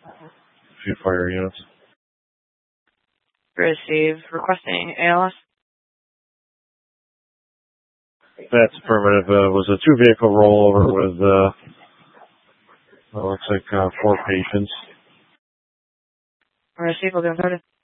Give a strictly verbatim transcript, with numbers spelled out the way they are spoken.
a few fire units. Receive. Requesting A L S. That's affirmative. Uh, was a two-vehicle rollover with, uh, well, looks like uh, four patients. Receive. Will be on target.